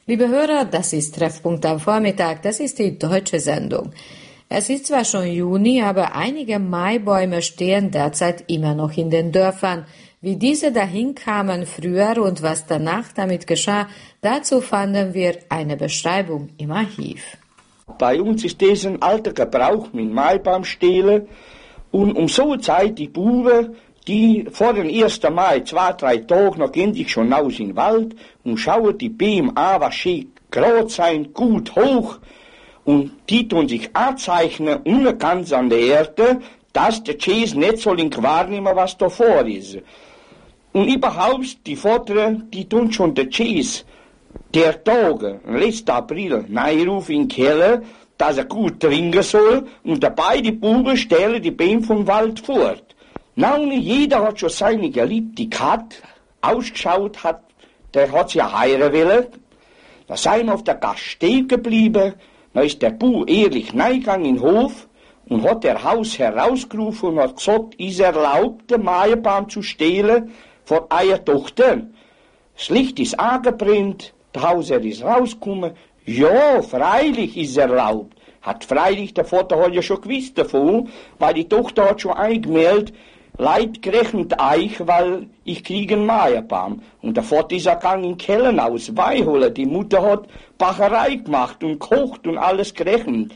Liebe Hörer, das ist Treffpunkt am Vormittag, das ist die deutsche Sendung. Es ist zwar schon Juni, aber einige Maibäume stehen derzeit immer noch in den Dörfern. Wie diese dahin kamen früher und was danach damit geschah, dazu fanden wir eine Beschreibung im Archiv. Bei uns ist das ein alter Gebrauch mit Maibaumstelen und um so Zeit die Buben, die vor dem 1. Mai 2-3 Tage noch gehen sich schon aus in den Wald und schauen die Bäume an, was schön groß sein, gut hoch. Und die tun sich anzeichnen, unten ganz an der Erde, dass der Käse nicht so wahrnehmen, was da vor ist. Und überhaupt, die Vater, die tun schon der Käse, der Tage, letzten April, reinrufen in den Keller, dass er gut trinken soll, und dabei die Buben stellen die Bäume vom Wald fort. Nun, jeder hat schon seine Geliebte gehabt, ausgeschaut hat, der hat sie ja heiraten wollen. Da sind wir auf der Gasse stehen geblieben, da ist der Bub ehrlich reingegangen in den Hof und hat der Haus herausgerufen und hat gesagt, ist erlaubt, den Maienbaum zu stehlen von eurer Tochter. Das Licht ist angebrannt, der Hausherr ist rausgekommen. Ja, freilich ist erlaubt. Hat freilich, der Vater hat ja schon gewusst davon, weil die Tochter hat schon eingemeldet, Leid gerechnet euch, weil ich kriege einen Maienbaum. Und der Vater ist gegangen in den Keller aus, Weiholen. Die Mutter hat Bacherei gemacht und gekocht und alles gerechnet.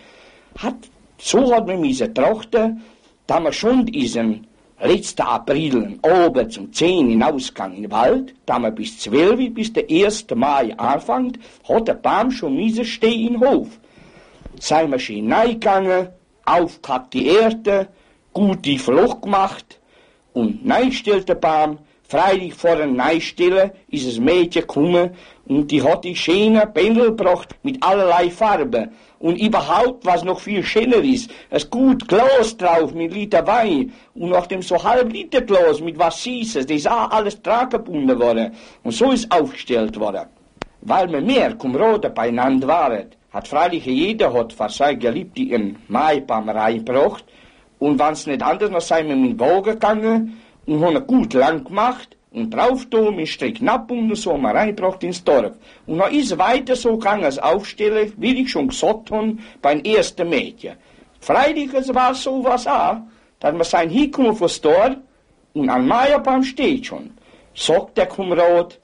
So hat man müssen trachten, da man schon diesen letzten April oben zum 10 hinausgegangen in den Wald, da man bis 12, bis der 1. Mai anfängt, hat der Baum schon müssen stehen im Hof. Sei wir schön reingegangen, aufgehackt die Erde, gut die Flucht gemacht, und neistellt der Baum, freilich vor dem Neistellen ist das Mädchen gekommen und die hat die schöne Bändel gebracht mit allerlei Farben. Und überhaupt, was noch viel schöner ist, ein gut Glas drauf mit Liter Wein und nach dem so halb Liter Glas mit was Süßes, das ist auch alles dran gebunden worden. Und so ist aufgestellt worden. Weil wir mehr Kameraden beieinander waren, hat freilich jeder für seine Geliebte einen Maibaum reingebracht. Und wenn's nicht anders, dann sind wir mit dem Wagen gegangen und haben gut lang gemacht und drauf da mit Stricknapp und so haben wir reingebracht ins Dorf. Und dann ist es weiter so gegangen, als Aufstellen, wie ich schon gesagt habe, beim ersten Mädchen. Freilich, es war so was auch, dass wir sein hinkommen vom Dorf und ein Maienbaum steht schon. Sagt der Kamerad,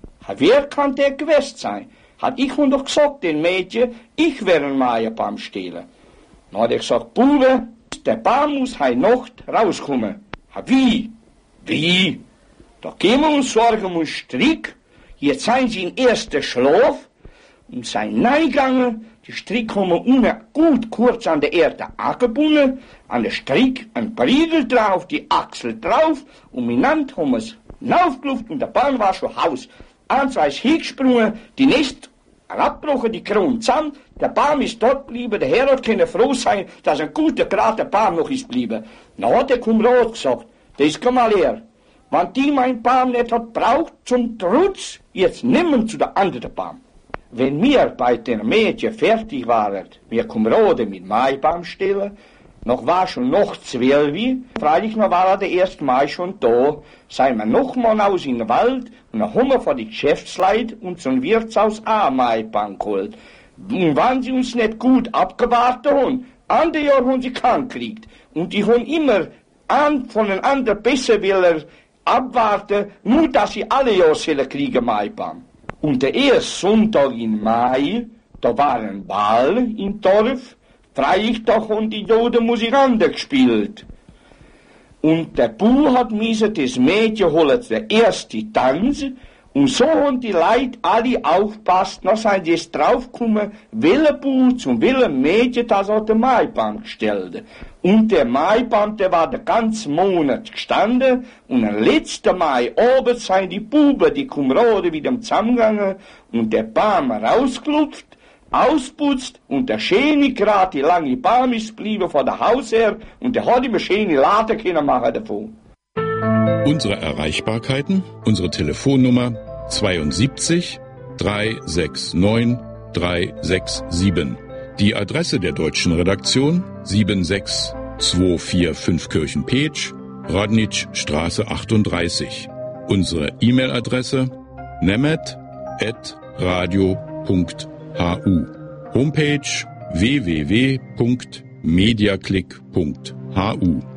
wer kann der gewesen sein? Hat ich doch gesagt, den Mädchen, ich werde einen Maienbaum stehlen. Dann hat er gesagt, Bube, der Baum muss heute Nacht rauskommen. Wie? Wie? Da gehen wir uns Sorgen um Strick. Jetzt seien sie in erster Schlaf und seien reingegangen. Die Strick haben wir unten gut kurz an der Erde angebunden. An der Strick ein Briegel drauf, die Achsel drauf und miteinander haben wir es hinaufgeluft und der Baum war schon Haus. Eins ist hingesprungen, die Nest abgebrochen, die Krone zusammen, der Baum ist dort geblieben, der Herr hat können froh sein, dass ein guter, gerader Baum noch ist geblieben. Dann hat der Kamerad gesagt, das komm mal her, wenn die mein Baum nicht hat braucht zum Trutz, jetzt nimmen zu der anderen Baum. Wenn wir bei den Mädchen fertig waren, wir Kameraden mit Maibaum stellen, noch war schon noch 12, freilich noch war der 1. Mai schon da, seien wir noch mal aus in den Wald und dann haben wir von die Geschäftsleute und zum Wirtshaus auch Maibaum geholt. Und wenn sie uns nicht gut abgewartet haben, andere Jahre haben sie keinen gekriegt. Und die haben immer von den anderen Besserwiller abwarten, nur dass sie alle Jahre sollen kriegen Maibaum. Und der erste Sonntag im Mai, da war ein Ball im Dorf, freilich doch haben die Juden Musikanten gespielt. Und der Bub hat müssen das Mädchen holen, der erste Tanz, und so haben die Leute alle aufgepasst, dann sind sie jetzt draufgekommen, welcher Bub zum welchem Mädchen das hat der Maibaum gestellt. Und der Maibaum, der war den ganzen Monat gestanden, und am letzten Mai Abend sind die Buben, die Kameraden wieder zusammengegangen, und der Baum rausgelupft, ausputzt, und der schöne, gerade lange Baum ist geblieben von der Hausherr, und der hat immer schöne Laden können machen davon. Unsere Erreichbarkeiten, unsere Telefonnummer 72 369 367. Die Adresse der deutschen Redaktion 76245 Kirchen-Petsch, Radnitzstraße 38. Unsere E-Mail-Adresse nemet@radio.de Homepage www.mediaclick.hu